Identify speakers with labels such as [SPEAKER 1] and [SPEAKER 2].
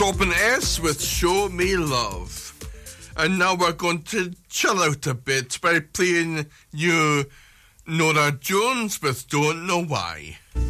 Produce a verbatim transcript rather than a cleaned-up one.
[SPEAKER 1] Chopin S with Show Me Love. And now we're going to chill out a bit by playing you Nora Jones with Don't Know Why.